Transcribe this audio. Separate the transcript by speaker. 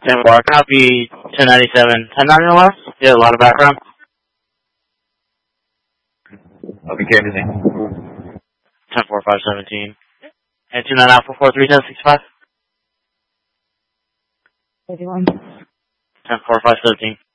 Speaker 1: 10-4, copy 1097. 10-9 or less? Yeah, a lot of background.
Speaker 2: Copy canvassing.
Speaker 1: 10-4, 517. And 29 Alpha 43, 1065.
Speaker 3: 31.
Speaker 1: 10-4, 517.